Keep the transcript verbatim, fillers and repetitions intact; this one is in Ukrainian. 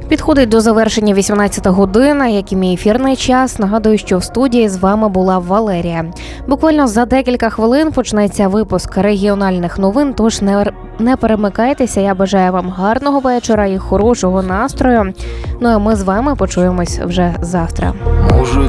Підходить до завершення вісімнадцята година, як і мій ефірний час. Нагадую, що в студії з вами була Валерія. Буквально за декілька хвилин почнеться випуск регіональних новин, тож не, не перемикайтеся. Я бажаю вам гарного вечора і хорошого настрою. Ну а ми з вами почуємось вже завтра. Може